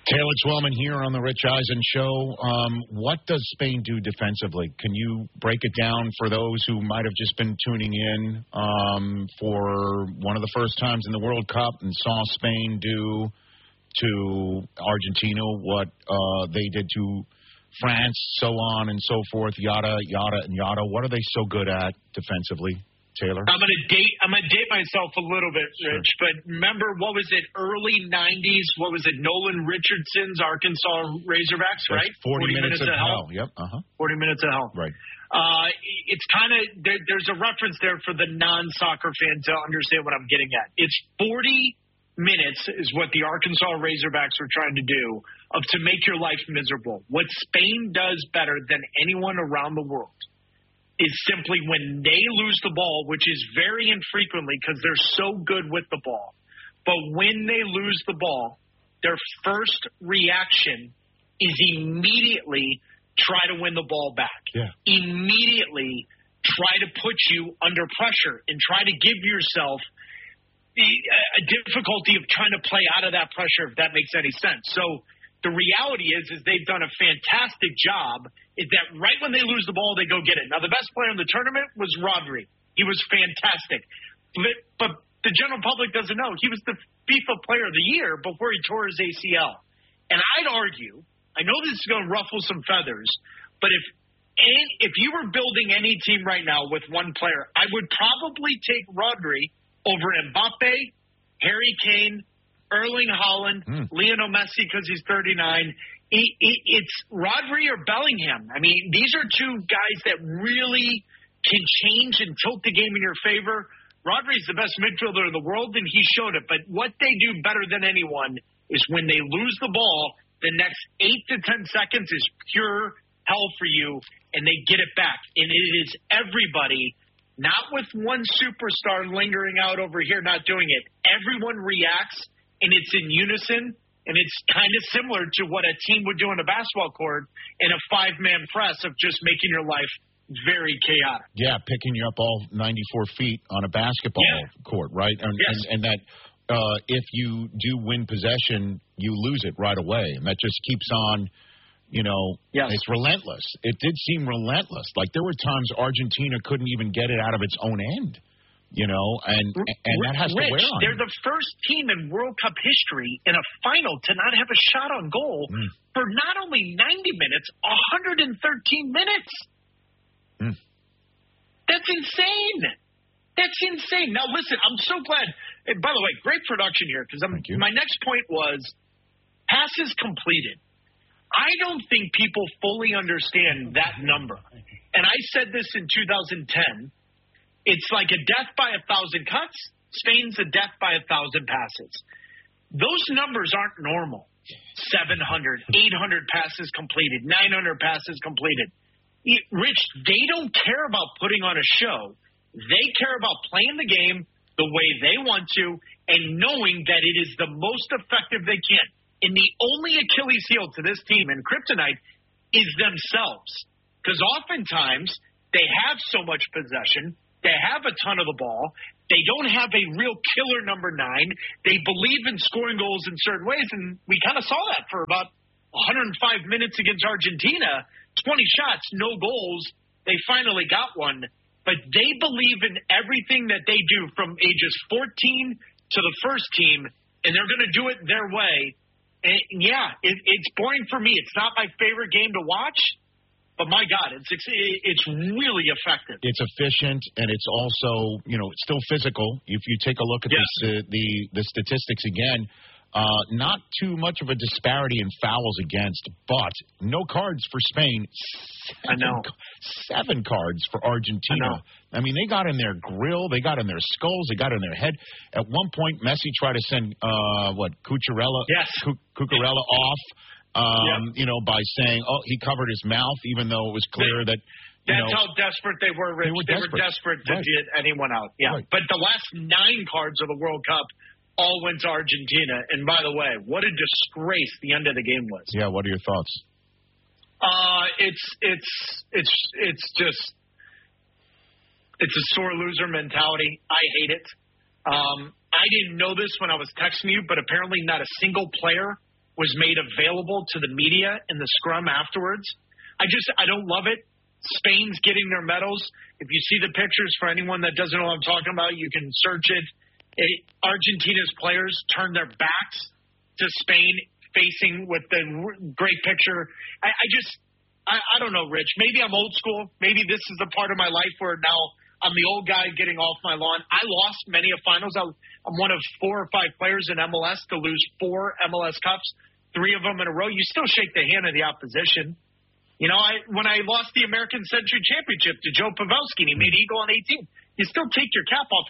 Taylor Twellman here on the Rich Eisen Show. What does Spain do defensively? Can you break it down for those who might have just been tuning in for one of the first times in the World Cup and saw Spain do to Argentina what they did to France, so on and so forth, yada, yada, and yada. What are they so good at defensively, Taylor? I'm gonna date myself a little bit, Rich, but remember, what was it, early 90s? What was it, Nolan Richardson's Arkansas Razorbacks, right? 40 minutes of hell. Yep. 40 minutes of hell. Right. It's kind of, there's a reference there for the non-soccer fan to understand what I'm getting at. It's 40 minutes is what the Arkansas Razorbacks were trying to do to make your life miserable. What Spain does better than anyone around the world is simply when they lose the ball, which is very infrequently because they're so good with the ball. But when they lose the ball, their first reaction is immediately try to win the ball back. Yeah. Immediately try to put you under pressure and try to give yourself a difficulty of trying to play out of that pressure, if that makes any sense. So the reality is they've done a fantastic job, is that right when they lose the ball, they go get it. Now, the best player in the tournament was Rodri. He was fantastic. But the general public doesn't know. He was the FIFA Player of the Year before he tore his ACL. And I'd argue, I know this is going to ruffle some feathers, but if you were building any team right now with one player, I would probably take Rodri over Mbappe, Harry Kane, Erling Haaland, Lionel Messi because he's 39. It's Rodri or Bellingham. I mean, these are two guys that really can change and tilt the game in your favor. Rodri's the best midfielder in the world, and he showed it. But what they do better than anyone is when they lose the ball, the next 8 to 10 seconds is pure hell for you, and they get it back. And it is everybody, not with one superstar lingering out over here not doing it. Everyone reacts, and it's in unison, and it's kind of similar to what a team would do on a basketball court in a 5-man press of just making your life very chaotic. Yeah, picking you up all 94 feet on a basketball court, right? And that if you do win possession, you lose it right away. And that just keeps on, it's relentless. It did seem relentless. Like there were times Argentina couldn't even get it out of its own end. And that has to wear on. They're the first team in World Cup history in a final to not have a shot on goal for not only 90 minutes, 113 minutes. That's insane. That's insane. Now, listen, I'm so glad. And by the way, great production here because my next point was passes completed. I don't think people fully understand that number. And I said this in 2010. It's like a death by 1,000 cuts. Spain's a death by 1,000 passes. Those numbers aren't normal. 700, 800 passes completed, 900 passes completed. Rich, they don't care about putting on a show. They care about playing the game the way they want to and knowing that it is the most effective they can. And the only Achilles heel to this team and kryptonite is themselves. Because oftentimes they have so much possession. They have a ton of the ball. They don't have a real killer number 9. They believe in scoring goals in certain ways, and we kind of saw that for about 105 minutes against Argentina. 20 shots, no goals. They finally got one. But they believe in everything that they do from ages 14 to the first team, and they're going to do it their way. And, it's boring for me. It's not my favorite game to watch. But, my God, it's really effective. It's efficient, and it's also, it's still physical. If you take a look at the statistics again, not too much of a disparity in fouls against, but no cards for Spain. 7 cards for Argentina. I mean, they got in their grill, they got in their skulls, they got in their head. At one point, Messi tried to send, Cucurella off. By saying, he covered his mouth, even though it was clear that, That's how desperate they were, Rich. They were desperate to get anyone out. Yeah. Right. But the last 9 cards of the World Cup all went to Argentina. And by the way, what a disgrace the end of the game was. Yeah, what are your thoughts? It's a sore loser mentality. I hate it. I didn't know this when I was texting you, but apparently not a single player was made available to the media in the scrum afterwards. I don't love it. Spain's getting their medals. If you see the pictures, for anyone that doesn't know what I'm talking about, you can search it. Argentina's players turned their backs to Spain, facing with the great picture. I don't know, Rich. Maybe I'm old school. Maybe this is the part of my life where now I'm the old guy getting off my lawn. I lost many of finals. I'm one of 4 or 5 players in MLS to lose 4 MLS Cups, 3 of them in a row. You still shake the hand of the opposition. You know, when I lost the American Century Championship to Joe Pavelski and he made eagle on 18, you still take your cap off.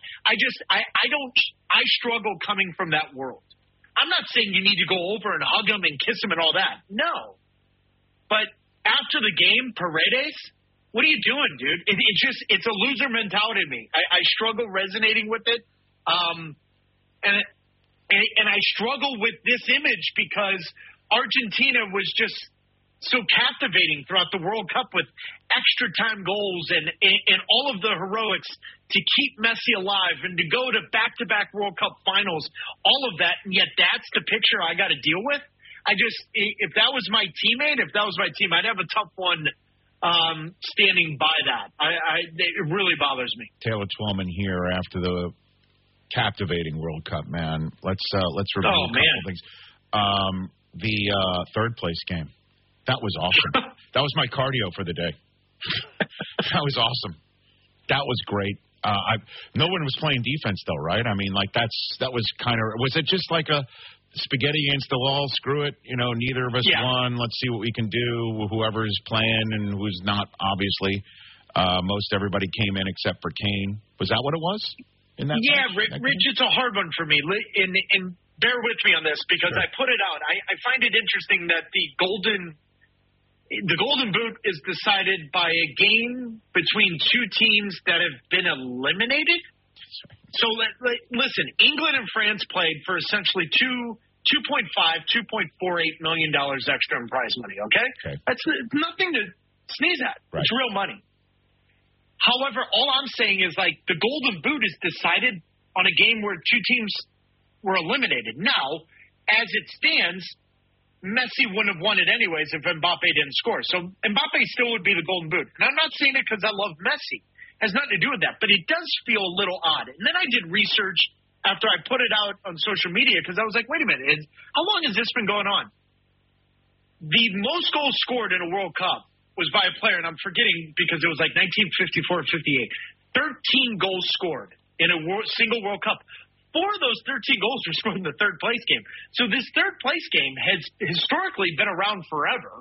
I struggle coming from that world. I'm not saying you need to go over and hug him and kiss him and all that. No. But after the game, Paredes, what are you doing, dude? It's a loser mentality to me. I struggle resonating with it. And I struggle with this image because Argentina was just so captivating throughout the World Cup with extra time goals and all of the heroics to keep Messi alive and to go to back-to-back World Cup finals, all of that, and yet that's the picture I got to deal with. If that was my teammate, if that was my team, I'd have a tough one standing by that. It really bothers me. Taylor Twellman here after the captivating World Cup, man. Let's review a couple things. The third place game. That was awesome. That was my cardio for the day. That was awesome. That was great. No one was playing defense though, right? I mean, like that was kind of. Was it just like a spaghetti against the wall? Screw it. You know, neither of us won. Let's see what we can do. Whoever's playing and who's not, obviously. Most everybody came in except for Kane. Was that what it was? In that match? Rich, it's a hard one for me. And bear with me on this because I put it out. I find it interesting that the Golden Boot is decided by a game between 2 teams that have been eliminated. So listen, England and France played for essentially $2.48 million extra in prize money. Okay? That's nothing to sneeze at. Right. It's real money. However, all I'm saying is like the Golden Boot is decided on a game where 2 teams were eliminated. Now, as it stands, Messi wouldn't have won it anyways if Mbappe didn't score. So Mbappe still would be the Golden Boot. And I'm not saying it because I love Messi. It has nothing to do with that. But it does feel a little odd. And then I did research after I put it out on social media because I was like, wait a minute. How long has this been going on? The most goals scored in a World Cup was by a player, and I'm forgetting because it was like 1954 58. 13 goals scored in a single World Cup. 4 of those 13 goals were scored in the third place game. So this third place game has historically been around forever.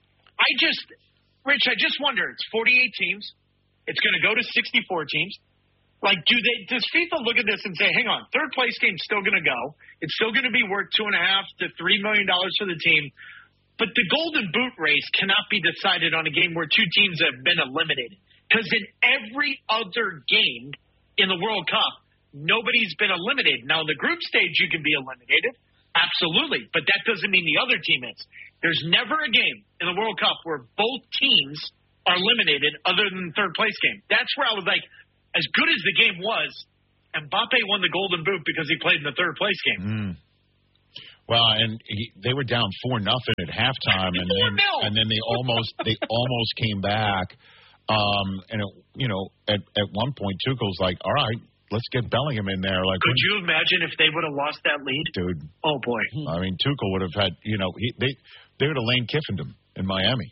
Rich, I just wonder, it's 48 teams. It's going to go to 64 teams. Like, does FIFA look at this and say, hang on, third place game's still going to go. It's still going to be worth $2.5 to $3 million for the team. But the Golden Boot race cannot be decided on a game where 2 teams have been eliminated. Because in every other game in the World Cup, nobody's been eliminated. Now, in the group stage, you can be eliminated. Absolutely. But that doesn't mean the other team is. There's never a game in the World Cup where both teams are eliminated other than the third place game. That's where I was like, as good as the game was, Mbappe won the Golden Boot because he played in the third place game. Well, and they were down 4-0 at halftime, and then they almost came back. And at one point, Tuchel's like, all right, let's get Bellingham in there. Like, could you imagine if they would have lost that lead, dude? Oh boy! I mean, Tuchel would have had, they would have Lane Kiffined him in Miami.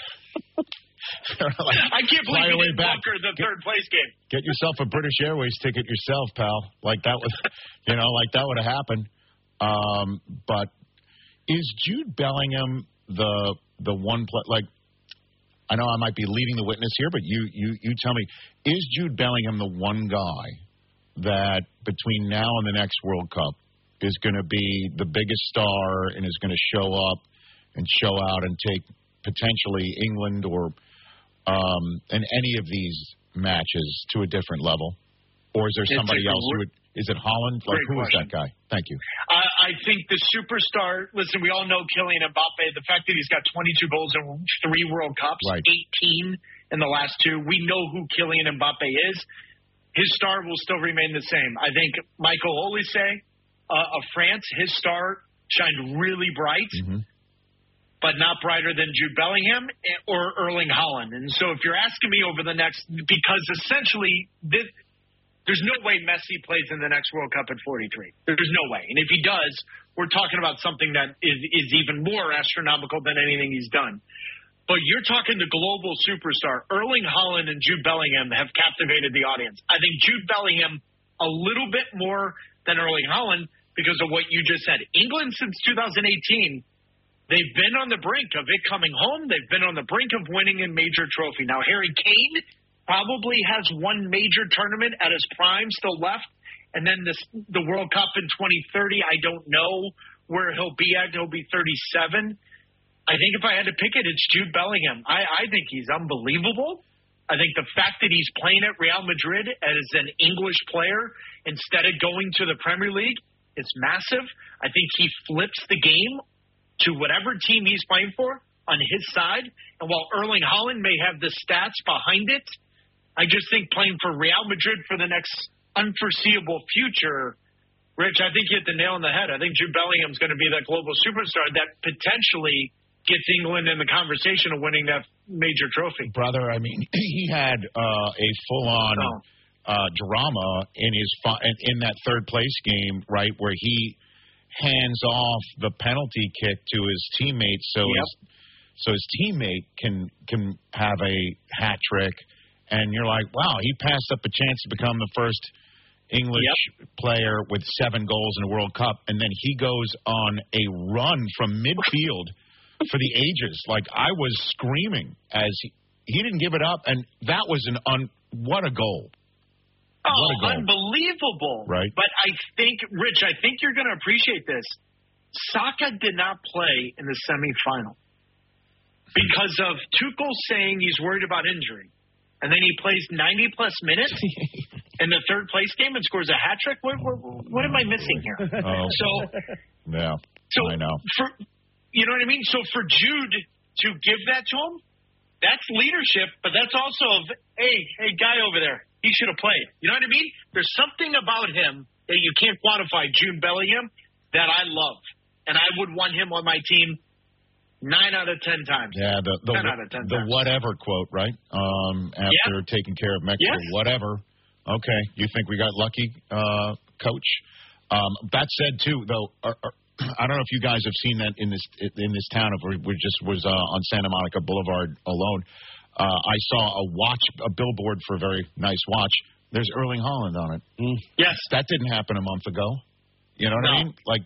I can't believe he didn't bunker the third place game. Get yourself a British Airways ticket yourself, pal. Like that was, like that would have happened. But is Jude Bellingham the one play? Like, I know I might be leading the witness here, but you tell me, is Jude Bellingham the one guy that between now and the next World Cup is going to be the biggest star and is going to show up and show out and take potentially England or in any of these matches to a different level? Or is there somebody else who would? Is it Haaland? Like, who is that guy? Thank you. I think the superstar, listen, we all know Kylian Mbappe, the fact that he's got 22 goals in 3 World Cups, right. 18 in the last 2. We know who Kylian Mbappe is. His star will still remain the same. I think Michael Olise of France, his star shined really bright, but not brighter than Jude Bellingham or Erling Haaland. And so if you're asking me over the next, because essentially there's no way Messi plays in the next World Cup at 43. There's no way. And if he does, we're talking about something that is even more astronomical than anything he's done. But you're talking the global superstar. Erling Haaland and Jude Bellingham have captivated the audience. I think Jude Bellingham a little bit more than Erling Haaland because of what you just said. England since 2018, they've been on the brink of it coming home. They've been on the brink of winning a major trophy. Now, Harry Kane probably has one major tournament at his prime still left. And then the World Cup in 2030, I don't know where he'll be at. He'll be 37. I think if I had to pick it, it's Jude Bellingham. I think he's unbelievable. I think the fact that he's playing at Real Madrid as an English player instead of going to the Premier League, it's massive. I think he flips the game to whatever team he's playing for on his side. And while Erling Haaland may have the stats behind it, I just think playing for Real Madrid for the next unforeseeable future, Rich, I think you hit the nail on the head. I think Jude Bellingham's going to be that global superstar that potentially gets England in the conversation of winning that major trophy. Brother, I mean, he had a full-on drama in that third-place game, right, where he hands off the penalty kick to his teammate so his teammate can have a hat trick. And you're like, wow, he passed up a chance to become the first English player with 7 goals in a World Cup. And then he goes on a run from midfield for the ages. Like, I was screaming as he didn't give it up. And that was what a goal. Oh, unbelievable. Right. But I think, Rich, you're going to appreciate this. Saka did not play in the semifinal because of Tuchel saying he's worried about injury. And then he plays 90-plus minutes in the third-place game and scores a hat trick. What am I missing here? I know. You know what I mean? So for Jude to give that to him, that's leadership, but that's also hey, guy over there, he should have played. You know what I mean? There's something about him that you can't quantify, Jude Bellingham, that I love. And I would want him on my team 9 out of 10 times. Yeah, 10 out of 10 the times. whatever quote, right? After taking care of Mexico, whatever. Okay, you think we got lucky, Coach? That said, too, though, I don't know if you guys have seen that in this town. If we just was on Santa Monica Boulevard alone. I saw a billboard for a very nice watch. There's Erling Haaland on it. Yes, that didn't happen a month ago. You know what I mean? Like.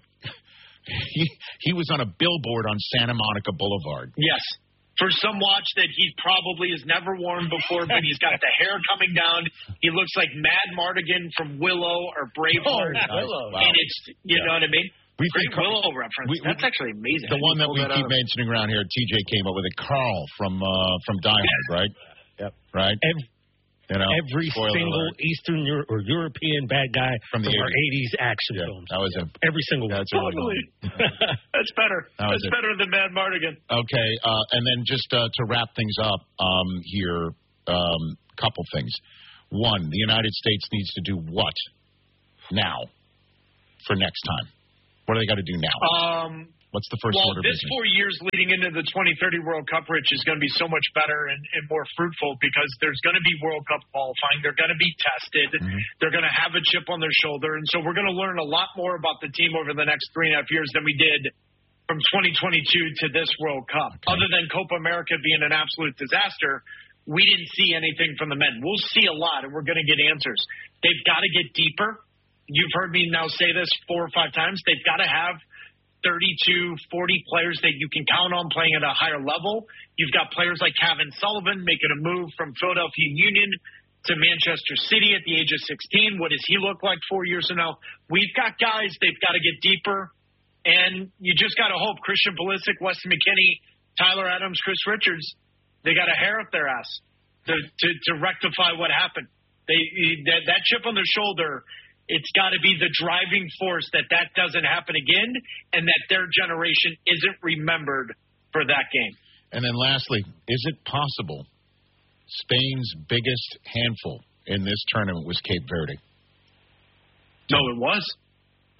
He was on a billboard on Santa Monica Boulevard. Yes. For some watch that he probably has never worn before, but he's got the hair coming down. He looks like Mad Mardigan from Willow or Braveheart. Willow. Wow. And it's, you know what I mean? Great Willow reference. That's actually amazing. The one that we keep mentioning around here, TJ came up with it. Carl from Die Hard, right? Yep. Right? Every single Eastern or European bad guy from our 80s action films. That was every single one. Totally. That's better. That's better than Mad Mardigan. Okay, and then just to wrap things up here, couple things. One, the United States needs to do what now for next time? What do they got to do now? What's the first order of business? This 4 years leading into the 2030 World Cup, Rich, is going to be so much better and more fruitful because there's going to be World Cup qualifying. They're going to be tested. They're going to have a chip on their shoulder. And so we're going to learn a lot more about the team over the next 3.5 years than we did from 2022 to this World Cup. Okay. Other than Copa America being an absolute disaster, we didn't see anything from the men. We'll see a lot, and we're going to get answers. They've got to get deeper. You've heard me now say this 4 or 5 times. They've got to have 32, 40 players that you can count on playing at a higher level. You've got players like Kevin Sullivan making a move from Philadelphia Union to Manchester City at the age of 16. What does he look like 4 years from now? We've got guys. They've got to get deeper. And you just got to hope Christian Pulisic, Weston McKennie, Tyler Adams, Chris Richards, they got a hair up their ass to rectify what happened. That chip on their shoulder, it's got to be the driving force that doesn't happen again and that their generation isn't remembered for that game. And then lastly, is it possible Spain's biggest handful in this tournament was Cape Verde? No, it was.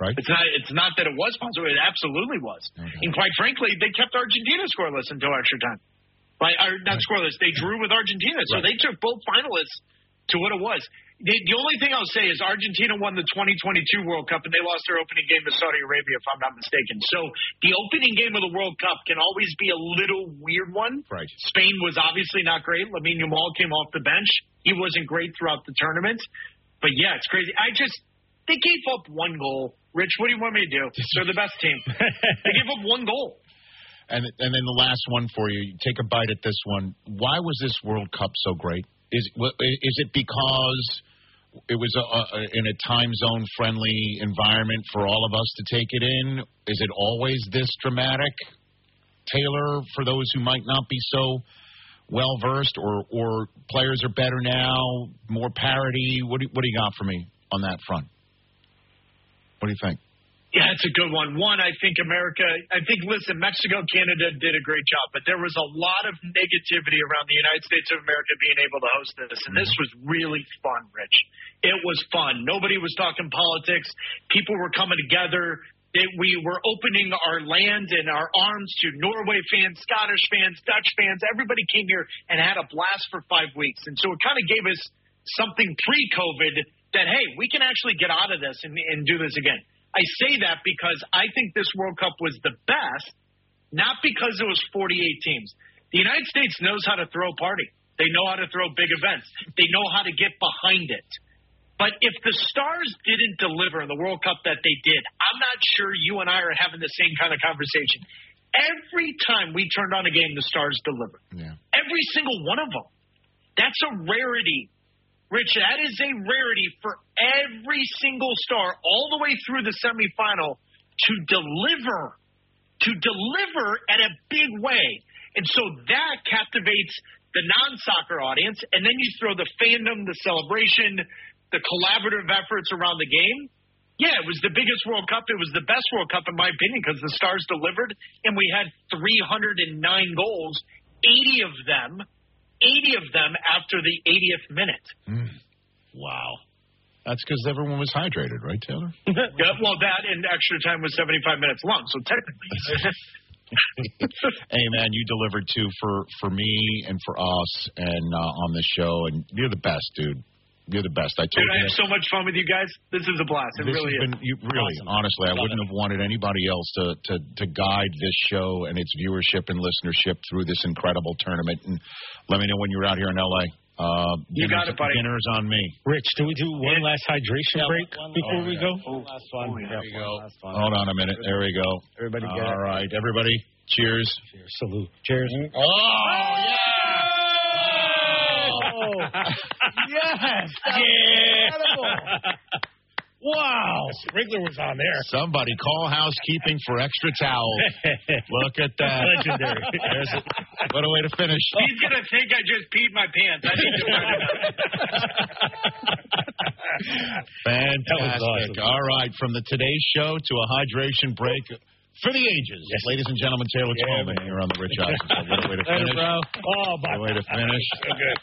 Right. It's not that it was possible. It absolutely was. Okay. And quite frankly, they kept Argentina scoreless until extra time. Not scoreless. They drew with Argentina, so they took both finalists to what it was. The only thing I'll say is Argentina won the 2022 World Cup, and they lost their opening game to Saudi Arabia, if I'm not mistaken. So the opening game of the World Cup can always be a little weird one. Right. Spain was obviously not great. Lamine Yamal came off the bench. He wasn't great throughout the tournament. But, yeah, it's crazy. They gave up one goal. Rich, what do you want me to do? They're the best team. They gave up one goal. And then the last one for you. Take a bite at this one. Why was this World Cup so great? Is it because it was in a time zone friendly environment for all of us to take it in? Is it always this dramatic, Taylor, for those who might not be so well versed, or players are better now, more parity? What do you got for me on that front? What do you think? Yeah, it's a good one. One, I think listen, Mexico, Canada did a great job, but there was a lot of negativity around the United States of America being able to host this, and this was really fun, Rich. It was fun. Nobody was talking politics. People were coming together. We were opening our land and our arms to Norway fans, Scottish fans, Dutch fans. Everybody came here and had a blast for 5 weeks, and so it kind of gave us something pre-COVID that, hey, we can actually get out of this and do this again. I say that because I think this World Cup was the best, not because it was 48 teams. The United States knows how to throw a party. They know how to throw big events. They know how to get behind it. But if the Stars didn't deliver in the World Cup that they did, I'm not sure you and I are having the same kind of conversation. Every time we turned on a game, the Stars delivered. Yeah. Every single one of them. That's a rarity. Rich, that is a rarity for every single star all the way through the semifinal to deliver at a big way. And so that captivates the non-soccer audience. And then you throw the fandom, the celebration, the collaborative efforts around the game. Yeah, it was the biggest World Cup. It was the best World Cup, in my opinion, because the Stars delivered, and we had 309 goals, 80 of them after the 80th minute. Wow. That's because everyone was hydrated, right, Taylor? Yeah, well, that and extra time was 75 minutes long, so technically. Hey, man, you delivered, too, for me and for us and on the show, and you're the best, dude. You're the best. I have so much fun with you guys. This is a blast. It really is. Awesome. Honestly, I wouldn't have wanted anybody else to guide this show and its viewership and listenership through this incredible tournament. And let me know when you're out here in L.A. You got it, buddy. Dinner's on me. Rich, do we do one last hydration break before we go? Last one. There we go. Hold on a minute. There we go. Everybody get it. All right. Everybody, cheers. Cheers. Salute. Cheers. Oh, yeah. Yes! Incredible! Wow! Wriggler was on there. Somebody call housekeeping for extra towels. Look at that. Legendary. What a way to finish. He's going to think I just peed my pants. I need to Fantastic. That was awesome. All right. From the Today Show to a hydration break for the ages. Yes. Ladies and gentlemen, Taylor Twellman here on the Rich Eisen Show. What a way to finish. Oh, my What a way to finish. So good.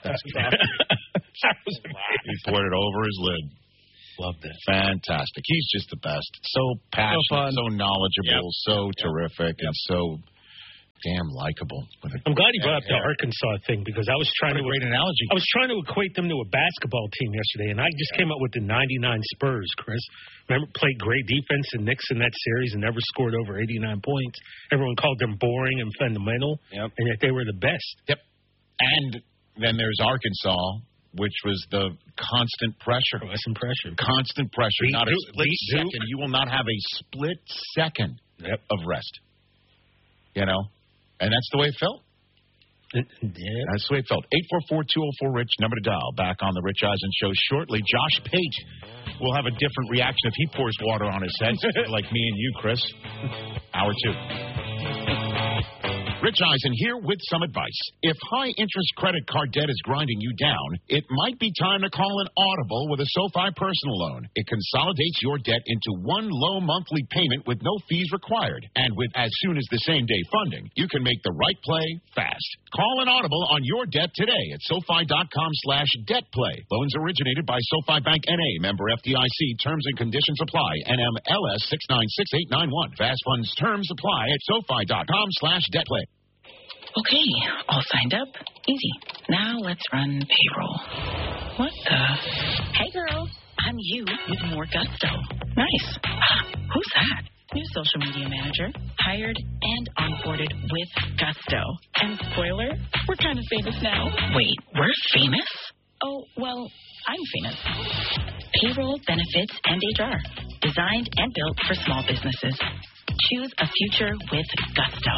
He poured it over his lid. Loved it. Fantastic. He's just the best. So passionate, so knowledgeable, so terrific, and so damn likable. I'm glad you brought up the Arkansas thing because I was trying to great analogy. I was trying to equate them to a basketball team yesterday, and I just came up with the '99 Spurs. Chris, remember, played great defense and Knicks in that series and never scored over 89 points. Everyone called them boring and fundamental, and yet they were the best. Yep. And then there's Arkansas, which was the constant pressure. Constant pressure. Constant pressure. Not a split second. You will not have a split second of rest. You know? And that's the way it felt. Yeah. That's the way it felt. 844-204-RICH, number to dial. Back on the Rich Eisen Show shortly. Josh Pate will have a different reaction if he pours water on his head, like me and you, Chris. Hour 2. Rich Eisen here with some advice. If high-interest credit card debt is grinding you down, it might be time to call an audible with a SoFi personal loan. It consolidates your debt into one low monthly payment with no fees required. And with as soon as the same-day funding, you can make the right play fast. Call an audible on your debt today at SoFi.com/debtplay. Loans originated by SoFi Bank N.A., member FDIC. Terms and conditions apply. NMLS 696891. Fast funds terms apply at SoFi.com/debtplay. Okay, all signed up. Easy. Now let's run payroll. What the? Hey, girl. I'm you with more gusto. Nice. Who's that? New social media manager. Hired and onboarded with gusto. And spoiler, we're kind of famous now. Wait, we're famous? Oh, well, I'm famous. Payroll, benefits, and HR. Designed and built for small businesses. Choose a future with gusto.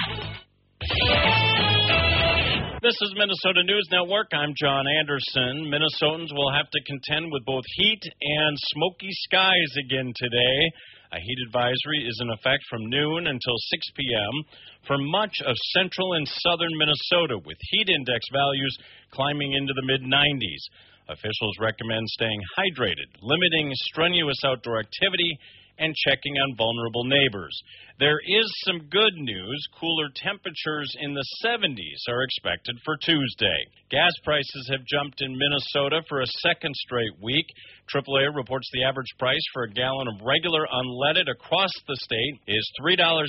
This is Minnesota News Network. I'm John Anderson. Minnesotans will have to contend with both heat and smoky skies again today. A heat advisory is in effect from noon until 6 p.m. for much of central and southern Minnesota, with heat index values climbing into the mid-90s. Officials recommend staying hydrated, limiting strenuous outdoor activity, and checking on vulnerable neighbors. There is some good news. Cooler temperatures in the 70s are expected for Tuesday. Gas prices have jumped in Minnesota for a second straight week. AAA reports the average price for a gallon of regular unleaded across the state is $3.87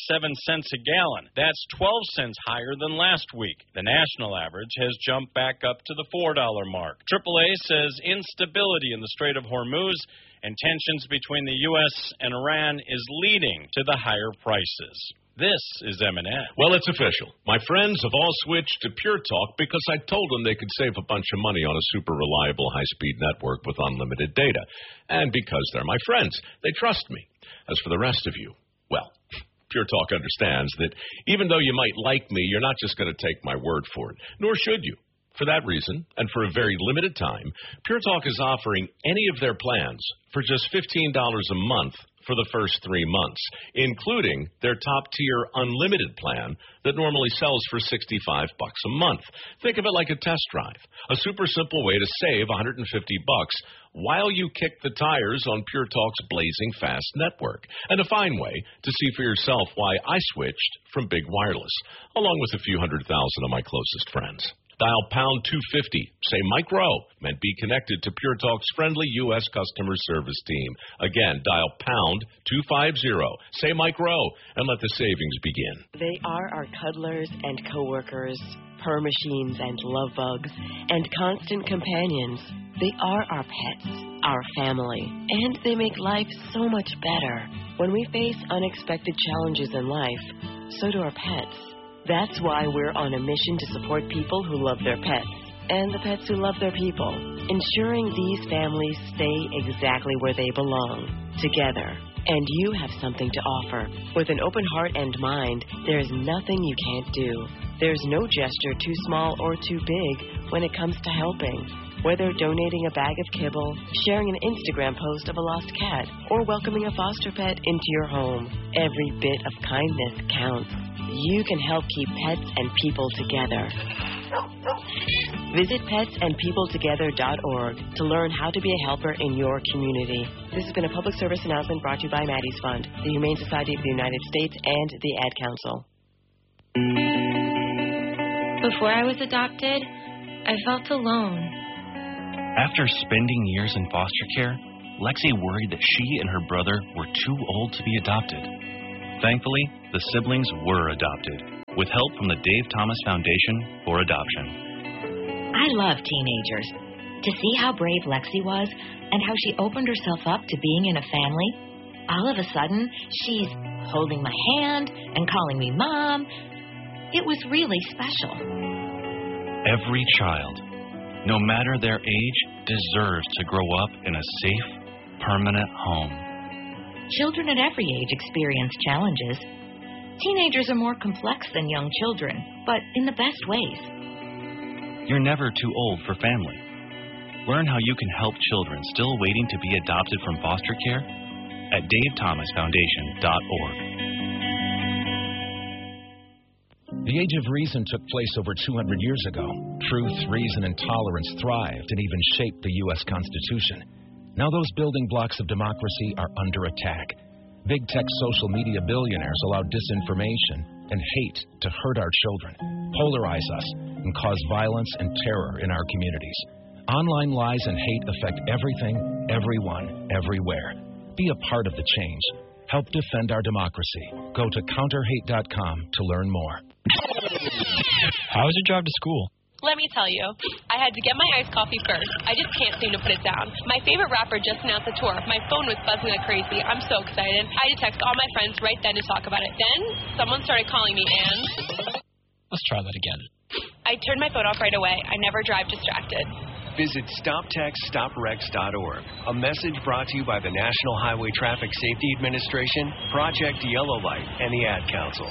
a gallon. That's 12 cents higher than last week. The national average has jumped back up to the $4 mark. AAA says instability in the Strait of Hormuz and tensions between the U.S. and Iran is leading to the higher prices. This is M&M. Well, it's official. My friends have all switched to Pure Talk because I told them they could save a bunch of money on a super reliable high-speed network with unlimited data. And because they're my friends, they trust me. As for the rest of you, well, Pure Talk understands that even though you might like me, you're not just going to take my word for it, nor should you. For that reason, and for a very limited time, Pure Talk is offering any of their plans for just $15 a month for the first 3 months, including their top-tier unlimited plan that normally sells for $65 a month. Think of it like a test drive, a super simple way to save $150 while you kick the tires on Pure Talk's blazing fast network, and a fine way to see for yourself why I switched from big wireless, along with a few 100,000 of my closest friends. Dial pound 250, say Mike Rowe, and be connected to Pure Talk's friendly U.S. customer service team. Again, dial pound 250, say Mike Rowe, and let the savings begin. They are our cuddlers and coworkers, purr machines and love bugs, and constant companions. They are our pets, our family, and they make life so much better. When we face unexpected challenges in life, so do our pets. That's why we're on a mission to support people who love their pets and the pets who love their people, ensuring these families stay exactly where they belong, together. And you have something to offer. With an open heart and mind, there's nothing you can't do. There's no gesture too small or too big when it comes to helping. Whether donating a bag of kibble, sharing an Instagram post of a lost cat, or welcoming a foster pet into your home, every bit of kindness counts. You can help keep pets and people together. Visit petsandpeopletogether.org to learn how to be a helper in your community. This has been a public service announcement brought to you by Maddie's Fund, the Humane Society of the United States, and the Ad Council. Before I was adopted, I felt alone. After spending years in foster care, Lexi worried that she and her brother were too old to be adopted. Thankfully, the siblings were adopted, with help from the Dave Thomas Foundation for Adoption. I love teenagers. To see how brave Lexi was and how she opened herself up to being in a family, all of a sudden, she's holding my hand and calling me Mom. It was really special. Every child, no matter their age, deserves to grow up in a safe, permanent home. Children at every age experience challenges. Teenagers are more complex than young children, but in the best ways. You're never too old for family. Learn how you can help children still waiting to be adopted from foster care at davethomasfoundation.org. The Age of Reason took place over 200 years ago. Truth, reason, and tolerance thrived and even shaped the U.S. Constitution. Now those building blocks of democracy are under attack. Big tech social media billionaires allow disinformation and hate to hurt our children, polarize us, and cause violence and terror in our communities. Online lies and hate affect everything, everyone, everywhere. Be a part of the change. Help defend our democracy. Go to counterhate.com to learn more. How was your drive to school? Let me tell you, I had to get my iced coffee first. I just can't seem to put it down. My favorite rapper just announced a tour. My phone was buzzing like crazy. I'm so excited. I had to text all my friends right then to talk about it. Then, someone started calling me, and... Let's try that again. I turned my phone off right away. I never drive distracted. Visit StopTextStopWrecks.org. A message brought to you by the National Highway Traffic Safety Administration, Project Yellow Light, and the Ad Council.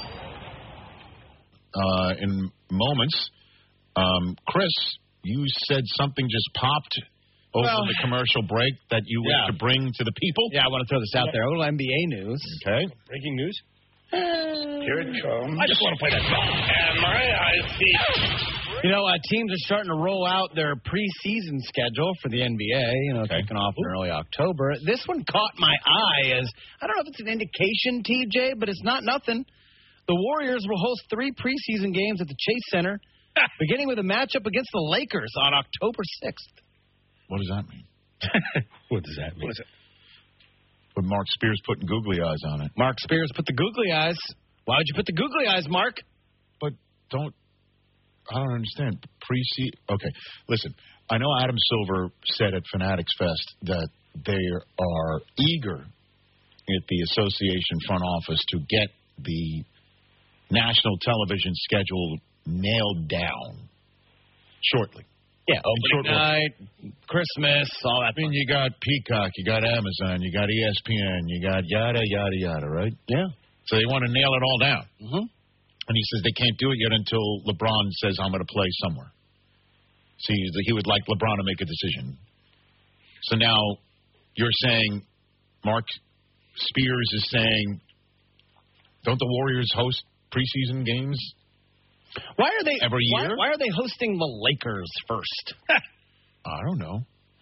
In moments, Chris, you said something just popped over the commercial break that you wish to bring to the people. Yeah, I want to throw this out there. A little NBA news. Okay. Breaking news? Here it comes. I just want to play that song. And my eyes see. You know, teams are starting to roll out their preseason schedule for the NBA, kicking off in early October. This one caught my eye as, I don't know if it's an indication, TJ, but it's not nothing. The Warriors will host 3 preseason games at the Chase Center, beginning with a matchup against the Lakers on October 6th. What does that mean? What does that mean? What is it? With Mark Spears putting googly eyes on it. Mark Spears put the googly eyes. Why would you put the googly eyes, Mark? But I don't understand. Okay, listen. I know Adam Silver said at Fanatics Fest that they are eager at the association front office to get the national television schedule nailed down shortly. Yeah, opening night, Christmas, all that. I mean, you got Peacock, you got Amazon, you got ESPN, you got yada, yada, yada, right? Yeah. So they want to nail it all down. Mm-hmm. And he says they can't do it yet until LeBron says, I'm going to play somewhere. So he would like LeBron to make a decision. So now you're saying, Mark Spears is saying, don't the Warriors host preseason games? Why are they every year? Why are they hosting the Lakers first? I don't know.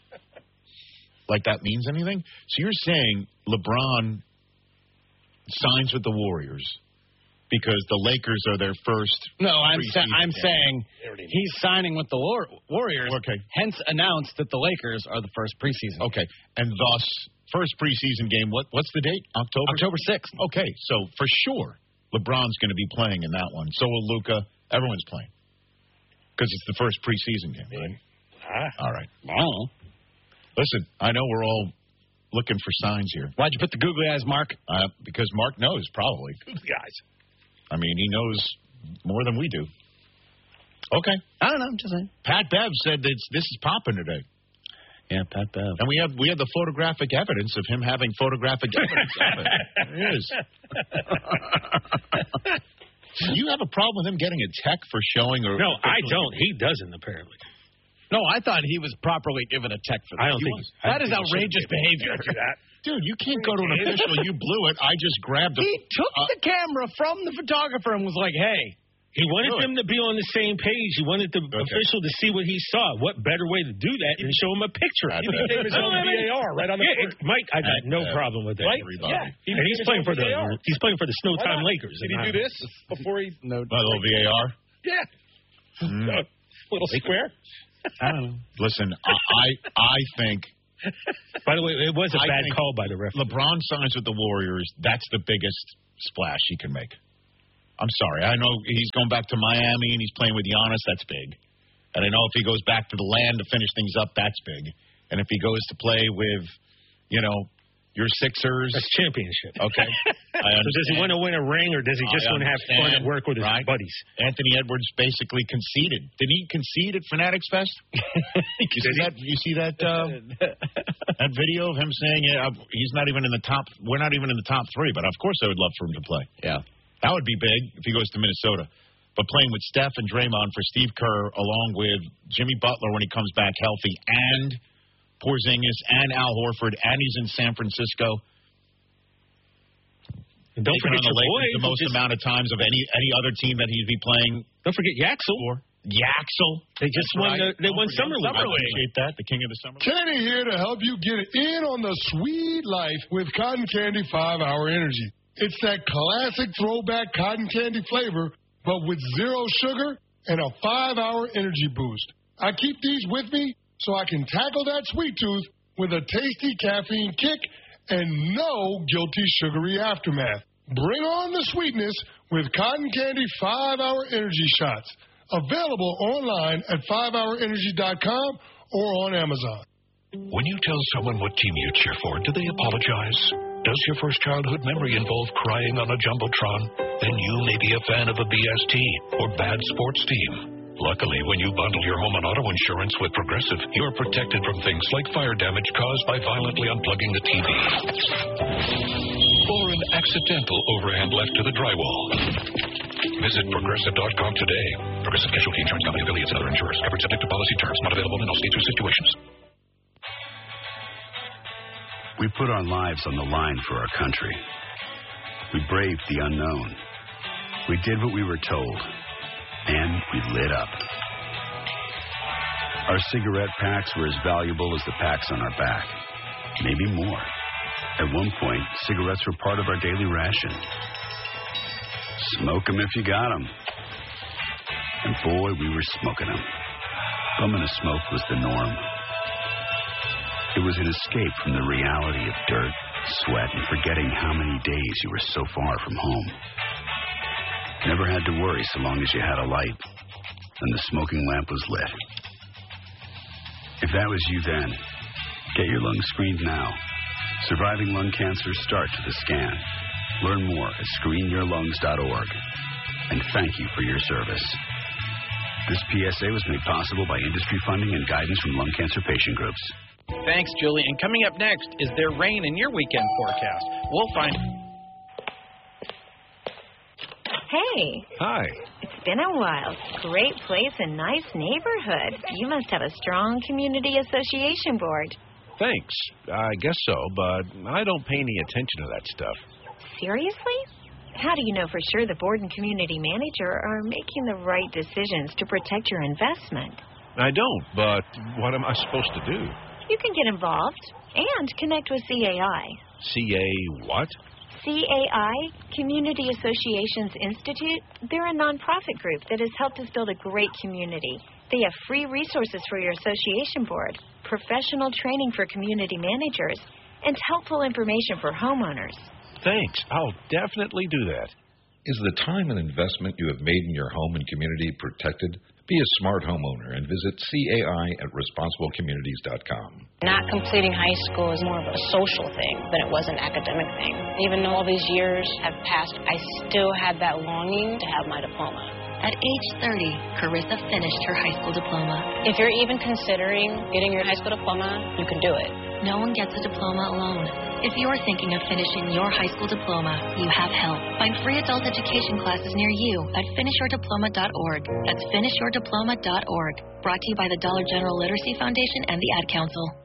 Like that means anything? So you're saying LeBron signs with the Warriors because the Lakers are their first. No, I'm saying he's signing with the Warriors. Okay. Hence announced that the Lakers are the first preseason. Okay, and thus first preseason game. What's the date? October 6th. Okay, so for sure LeBron's going to be playing in that one. So will Luka. Everyone's playing because it's the first preseason game, right? All right. Wow. Listen, I know we're all looking for signs here. Why'd you put the googly eyes, Mark? Because Mark knows, probably. Googly eyes. I mean, he knows more than we do. Okay. I don't know. I'm just saying. Pat Bev said that this is popping today. Yeah, Pat Bev. And we have the photographic evidence of him having photographic evidence of it. There it is. You have a problem with him getting a tech for showing? Or no, I don't. He doesn't, apparently. No, I thought he was properly given a tech for that. I don't think that is outrageous behavior. Do that. Dude, you can't go to an official. You blew it. I just grabbed it. He took the camera from the photographer and was like, hey. He wanted them to be on the same page. He wanted the official to see what he saw. What better way to do that than show him a picture? He became his own VAR right on the court. Mike, I got no problem with that. Right? Yeah. And he's playing for the Snowtime Lakers. Did he do this before he? No. A little VAR. Yeah. Little square. I don't know. Listen, I think. By the way, it was a bad call by the referee. LeBron signs with the Warriors. That's the biggest splash he can make. I'm sorry. I know he's going back to Miami and he's playing with Giannis. That's big. And I know if he goes back to the land to finish things up, that's big. And if he goes to play with, your Sixers. That's championship. Okay. I understand. So does he want to win a ring or does he just want to have fun at work with his buddies? Anthony Edwards basically conceded. Did he concede at Fanatics Fest? You see that that video of him saying he's not even in the top. We're not even in the top 3, but of course I would love for him to play. Yeah. That would be big if he goes to Minnesota. But playing with Steph and Draymond for Steve Kerr along with Jimmy Butler when he comes back healthy and Porzingis and Al Horford and he's in San Francisco. And don't taken forget on the your Lakers boys the most amount of times of any other team that he'd be playing. Don't forget Yaxel. Yaxel. They just won. They won Summer League. I appreciate that. The king of the Summer League. Kenny here to help you get in on the sweet life with Cotton Candy 5-Hour Energy. It's that classic throwback cotton candy flavor, but with zero sugar and a 5-hour energy boost. I keep these with me so I can tackle that sweet tooth with a tasty caffeine kick and no guilty sugary aftermath. Bring on the sweetness with Cotton Candy 5-Hour Energy Shots. Available online at 5hourenergy.com or on Amazon. When you tell someone what team you cheer for, do they apologize? Does your first childhood memory involve crying on a Jumbotron? Then you may be a fan of a BST or bad sports team. Luckily, when you bundle your home and auto insurance with Progressive, you're protected from things like fire damage caused by violently unplugging the TV. Or an accidental overhand left to the drywall. Visit Progressive.com today. Progressive Casualty Insurance Company affiliates and other insurers. Covered subject to policy terms. Not available in all states or situations. We put our lives on the line for our country. We braved the unknown. We did what we were told. And we lit up. Our cigarette packs were as valuable as the packs on our back. Maybe more. At one point, cigarettes were part of our daily ration. Smoke 'em if you got 'em. And boy, we were smoking 'em. Bumming a smoke was the norm. It was an escape from the reality of dirt, sweat, and forgetting how many days you were so far from home. Never had to worry so long as you had a light and the smoking lamp was lit. If that was you then, get your lungs screened now. Surviving lung cancer starts with a scan. Learn more at screenyourlungs.org. And thank you for your service. This PSA was made possible by industry funding and guidance from lung cancer patient groups. Thanks, Julie. And coming up next, is there rain in your weekend forecast? We'll find... Hey. Hi. It's been a while. Great place and nice neighborhood. You must have a strong community association board. Thanks. I guess so, but I don't pay any attention to that stuff. Seriously? How do you know for sure the board and community manager are making the right decisions to protect your investment? I don't, but what am I supposed to do? You can get involved and connect with CAI. CA what? CAI, Community Associations Institute, they're a nonprofit group that has helped us build a great community. They have free resources for your association board, professional training for community managers, and helpful information for homeowners. Thanks. I'll definitely do that. Is the time and investment you have made in your home and community protected? Be a smart homeowner and visit CAI at responsiblecommunities.com. Not completing high school is more of a social thing than it was an academic thing. Even though all these years have passed, I still had that longing to have my diploma. At age 30, Carissa finished her high school diploma. If you're even considering getting your high school diploma, you can do it. No one gets a diploma alone. If you're thinking of finishing your high school diploma, you have help. Find free adult education classes near you at finishyourdiploma.org. That's finishyourdiploma.org. Brought to you by the Dollar General Literacy Foundation and the Ad Council.